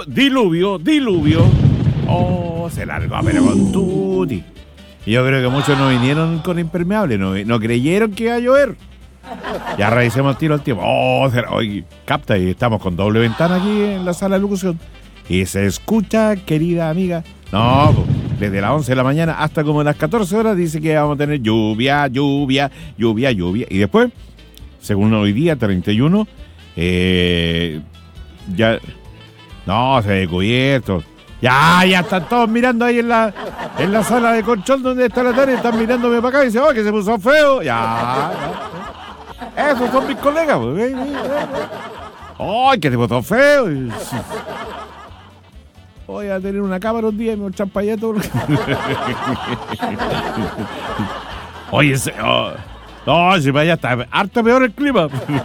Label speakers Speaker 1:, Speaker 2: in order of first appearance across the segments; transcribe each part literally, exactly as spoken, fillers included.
Speaker 1: diluvio, diluvio. Oh, se largó, pero con tutti. Y yo creo que muchos no vinieron con impermeable, no, no creyeron que iba a llover. Ya revisemos tiro al tiempo. Oh, será, oye, capta, y estamos con doble ventana aquí en la sala de locución. Y se escucha, querida amiga. No, desde las once de la mañana hasta como las catorce horas dice que vamos a tener lluvia, lluvia, lluvia, lluvia. Y después, según hoy día, treinta y uno, eh, ya... No, se ha descubierto. Ya, ya están todos mirando ahí en la, en la sala de control donde está la tarea. Están mirándome para acá y dicen, oh, que se puso feo. Ya, ya. Esos son mis colegas. Pues. ¡Ay, que te puso feo! Voy a tener una cámara un día y me voy a echar para allá todo. Oye, ese, oh, no, si para allá está harto peor el clima.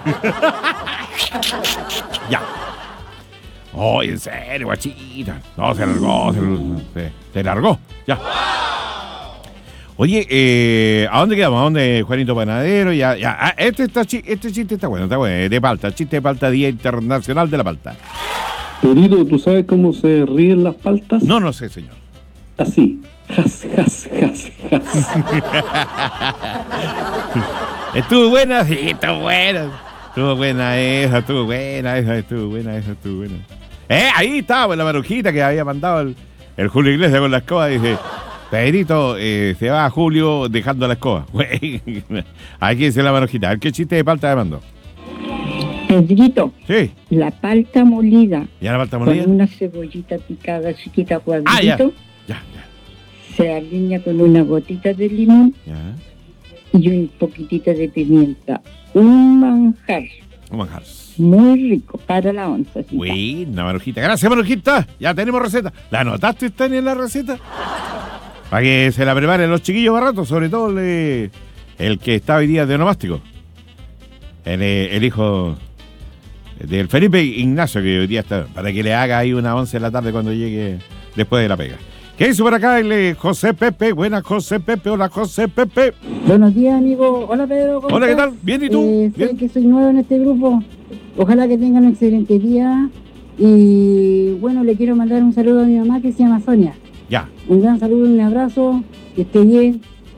Speaker 1: Ya. Oye, en serio, guachita. No, se largó, se, se, se largó. Ya. Oye, eh, ¿a dónde quedamos? ¿A dónde, Juanito Panadero? Ya, ya. Ah, este, está, este chiste está bueno, está bueno. De palta, chiste de palta, Día Internacional de la Palta.
Speaker 2: Querido, ¿tú sabes cómo se ríen las paltas?
Speaker 1: No, no sé, señor.
Speaker 2: Así. Jas, jas, jas, jas.
Speaker 1: Estuvo buena, sí, estuvo buena. Estuvo buena esa, estuvo buena esa, estuvo buena esa, estuvo buena. Eh, ahí estaba la marujita que había mandado el, el Julio Iglesias con la escoba. Dice, Pedrito, eh, se va a Julio dejando la escoba. Aquí dice la marujita. A ver qué chiste de palta le mandó.
Speaker 3: Pedrito,
Speaker 1: sí.
Speaker 3: La palta molida.
Speaker 1: ¿Ya la palta molida?
Speaker 3: Con una cebollita picada chiquita, cuadrito.
Speaker 1: Ah, ya. Ya, ya.
Speaker 3: Se aliña con una gotita de limón.
Speaker 1: Ya.
Speaker 3: Y un poquitito de pimienta. Un manjar.
Speaker 1: Un manjar.
Speaker 3: Muy rico para la onza.
Speaker 1: Buena, marujita. Gracias, marujita. Ya tenemos receta. ¿La anotaste, Tania, en la receta? Para que se la preparen los chiquillos baratos, sobre todo el, el que está hoy día de onomástico. El, el hijo del Felipe Ignacio, que hoy día está, para que le haga ahí una once de la tarde cuando llegue después de la pega. ¿Qué hizo por acá el José Pepe? Buenas, José Pepe. Hola, José Pepe.
Speaker 3: Buenos días, amigo. Hola, Pedro. ¿Cómo
Speaker 1: Hola,
Speaker 3: estás?
Speaker 1: ¿qué tal? Bien, ¿y tú?
Speaker 3: Eh,
Speaker 1: Bien.
Speaker 3: Sé que soy nuevo en este grupo. Ojalá que tengan un excelente día. Y bueno, le quiero mandar un saludo a mi mamá que se llama Sonia.
Speaker 1: Ya.
Speaker 3: Un gran saludo, un abrazo. Que esté bien.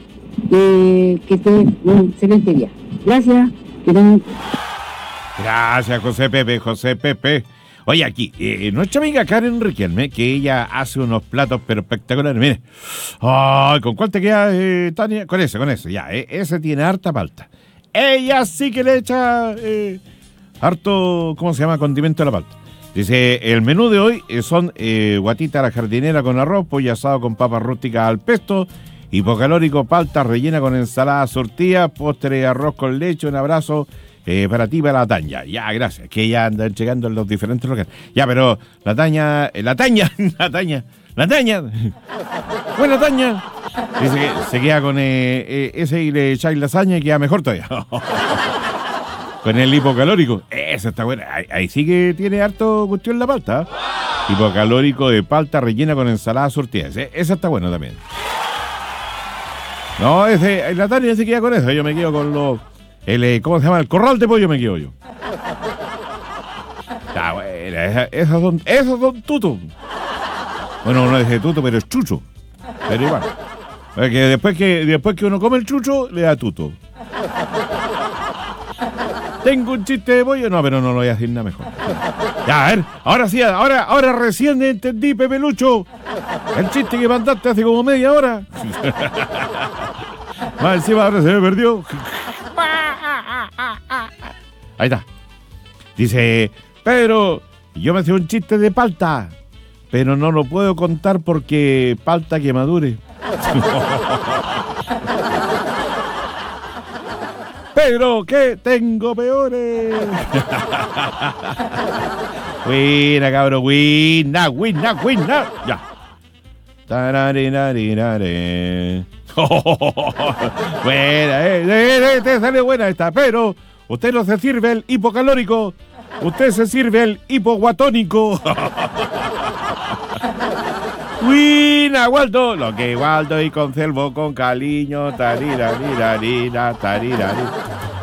Speaker 3: Eh, que esté un excelente día. Gracias. Que tengan...
Speaker 1: Gracias, José Pepe, José Pepe. Oye, aquí, eh, nuestra amiga Karen Riquelme, que ella hace unos platos pero espectaculares. Mire, ay, ¿con cuál te queda, eh, Tania? Con ese, con ese, ya, eh, ese tiene harta palta. Ella sí que le echa eh, harto, ¿cómo se llama? Condimento a la palta. Dice, el menú de hoy son eh, guatita a la jardinera con arroz, pollo asado con papas rústicas al pesto, hipocalórico, palta rellena con ensalada surtida, postre arroz con leche, un abrazo. Eh, para ti, para la Tania. Ya, gracias. Que ella anda llegando en los diferentes locales. Ya, pero la Tania, eh, la Tania, la Tania, la Tania. Buena Tania. Dice que se queda con eh, eh, ese y le echáis lasaña y queda mejor todavía. Con el hipocalórico. Esa está buena. Ahí, ahí sí que tiene harto cuestión la palta. ¿Eh? Hipocalórico de palta rellena con ensalada surtida. Ese, esa está buena también. No, ese, la Tania se queda con eso. Yo me quedo con los... El, ¿cómo se llama? El corral de pollo me quedo yo. Está buena, esas esa son, esas son tuto. Bueno, no es de tuto, pero es chucho. Pero igual. Porque después que, después que uno come el chucho, le da tuto. Tengo un chiste de pollo. No, pero no lo voy a decir nada mejor. Ya, a ver, ahora sí, ahora, ahora recién entendí, Pepe Lucho. El chiste que mandaste hace como media hora. Más encima ahora se me perdió. Ahí está. Dice, Pedro, yo me hacía un chiste de palta, pero no lo puedo contar porque palta que madure. Pedro, que tengo peores. Buena, cabrón, buena, buena, buena. Ya. Tararinarinare. Buena, eh, eh, eh, te salió buena esta, pero usted no se sirve el hipocalórico, usted se sirve el hipoguatónico. Buena, Waldo, lo que Waldo y Conservo con cariño, tarirarira, tarirarira.